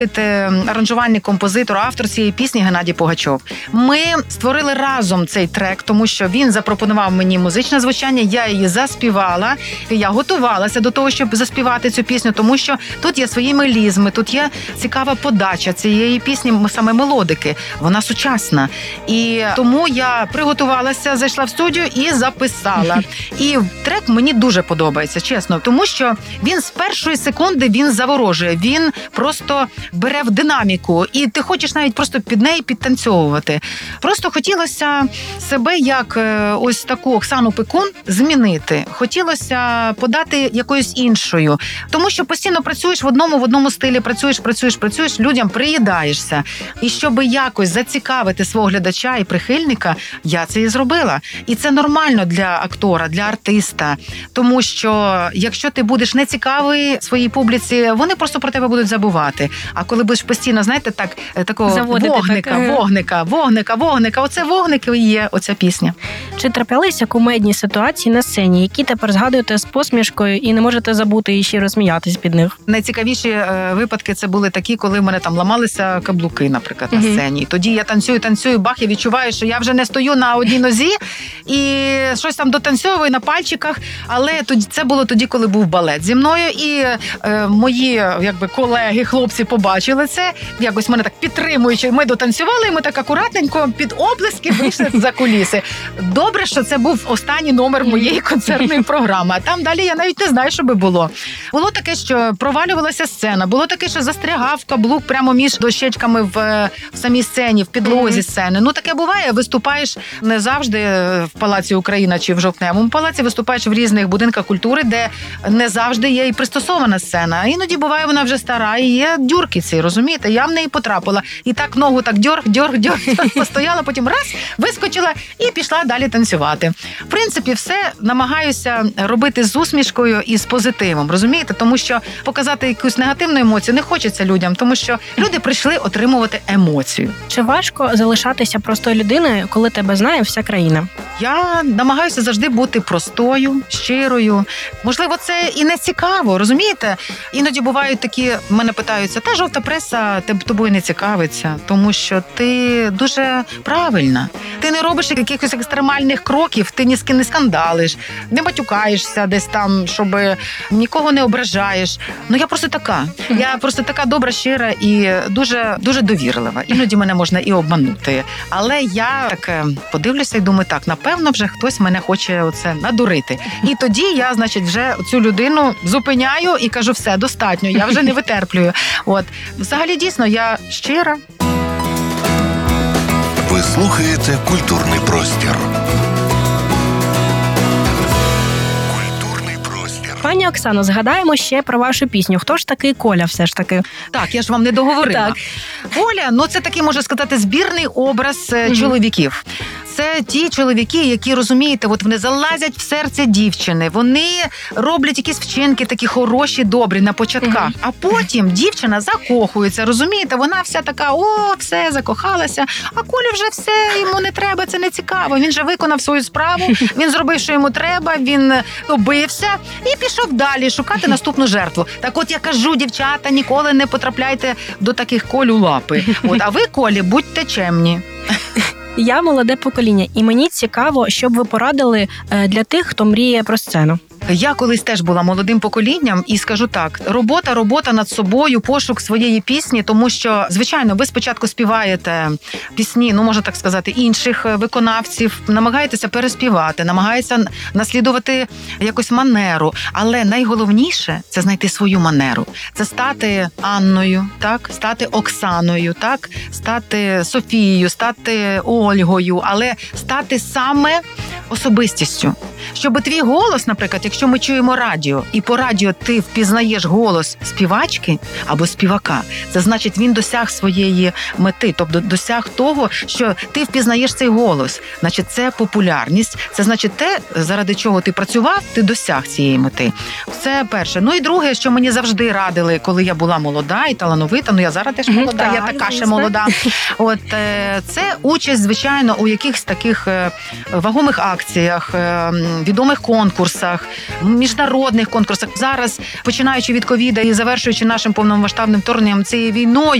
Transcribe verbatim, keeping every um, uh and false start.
Аранжувальник, композитор, автор цієї пісні Геннадій Пугачов. Ми створили разом цей трек, тому що він запропонував мені музичне звучання, я її заспівала. Я готувалася до того, щоб заспівати цю пісню, тому що тут є свої мелізми, тут є цікава подача цієї пісні, саме мелодики. Вона сучасна. І тому я приготувалася, зайшла в студію і записала. І трек мені дуже подобається, чесно, тому що він з першої секунди він заворожує, він просто бере в динаміку, і ти хочеш навіть просто під неї підтанцьовувати. Просто хотілося себе, як ось таку Оксану Пекун, змінити. Хотілося подати якоюсь іншою. Тому що постійно працюєш в одному, в одному стилі, працюєш, працюєш, працюєш, людям приїдаєшся. І щоб якось зацікавити свого глядача і прихильника, я це і зробила. І це нормально для актора, для артиста. Тому що якщо ти будеш нецікавий своїй публіці, вони просто про тебе будуть забувати. А коли будеш постійно, знаєте, так, такого заводити, вогника, так. вогника, вогника, вогника, оце вогник і є оця пісня. Чи траплялися кумедні ситуації на сцені, які тепер згадуєте з посмішкою і не можете забути і ще розсміятись під них? Найцікавіші е, випадки це були такі, коли в мене там ламалися каблуки, наприклад, на Мгм. сцені. Тоді я танцюю, танцюю, бах, я відчуваю, що я вже не стою на одній нозі і щось там дотанцьовую на пальчиках. Але тоді це було тоді, коли був балет зі мною, і е, мої якби колеги, хлопці побачили це, якось мене так підтримуючи. Ми дотанцювали, і ми так акуратненько під оплески вийшли за куліси. Добре, що це був останній номер моєї концертної програми. А там далі я навіть не знаю, що би було. Було таке, що провалювалася сцена, було таке, що застрягав каблук прямо між дощечками в, в самій сцені, в підлозі сцени. Ну, таке буває, виступаєш не завжди в Палаці Україна чи в Жовтневому палаці, виступаєш в різних будинках культури, де не завжди є і пристосована сцена. Іноді буває, вона вже стара, і є дюрки ці, розумієте? Я в неї потрапила. І так ногу так дьорг, дьорг, дьорг, постояла, потім раз, вискочила і пішла далі танцювати. В принципі, все намагаюся робити з усмішкою і з позитивом, розумієте? Тому що показати якусь негативну емоцію не хочеться людям, тому що люди прийшли отримувати емоцію. Чи важко залишатися простою людиною, коли тебе знає вся країна? Я намагаюся завжди бути простою, щирою. Можливо, це і не цікаво, розумієте? Іноді бувають такі, мене питаються, та жовта преса тобою не цікавиться, тому що ти дуже правильна. Ти не робиш якихось екстремальних кроків, ти ні з ким не скандалиш, не матюкаєшся десь там, щоб нікого не ображаєш. Ну, я просто така. Я просто така добра, щира і дуже, дуже довірлива. Іноді мене можна і обманути. Але я так подивлюся і думаю, так, напевно, вже хтось мене хоче оце надурити. І тоді я, значить, вже цю людину зупиняю і кажу, все, достатньо, я вже не витерплюю. От. Взагалі, дійсно, я щира. Ви слухаєте «Культурний простір». Культурний простір. Пані Оксано, згадаємо ще про вашу пісню. Хто ж такий Коля все ж таки? Так, я ж вам не договорила. Так. Коля, ну це такий, можна сказати, збірний образ mm-hmm. чоловіків. Це ті чоловіки, які, розумієте, от вони залазять в серце дівчини, вони роблять якісь вчинки такі хороші, добрі на початках, mm-hmm. а потім дівчина закохується, розумієте, вона вся така, о, все, закохалася, а Колі вже все, йому не треба, це не цікаво, він же виконав свою справу, він зробив, що йому треба, він обився і пішов далі шукати наступну жертву. Так от я кажу, дівчата, ніколи не потрапляйте до таких Коль у лапи. От, а ви, Колі, будьте чемні. Я молоде покоління, і мені цікаво, щоб ви порадили для тих, хто мріє про сцену. Я колись теж була молодим поколінням і скажу так, робота, робота над собою, пошук своєї пісні, тому що, звичайно, ви спочатку співаєте пісні, ну, можна так сказати, інших виконавців, намагаєтеся переспівати, намагаєтеся наслідувати якусь манеру, але найголовніше – це знайти свою манеру. Це стати Анною, так, стати Оксаною, так, стати Софією, стати Ольгою, але стати саме особистістю. Щоб твій голос, наприклад, якщо ми чуємо радіо, і по радіо ти впізнаєш голос співачки або співака, це значить, він досяг своєї мети, тобто досяг того, що ти впізнаєш цей голос. Значить, це популярність, це значить те, заради чого ти працював, ти досяг цієї мети. Це перше. Ну і друге, що мені завжди радили, коли я була молода і талановита, ну я зараз теж молода, так, я така звісно. ще молода. От, це участь, звичайно, у якихось таких вагомих акціях, акціях, е, відомих конкурсах, міжнародних конкурсах. Зараз, починаючи від ковіда і завершуючи нашим повномасштабним вторгненням, цією війною,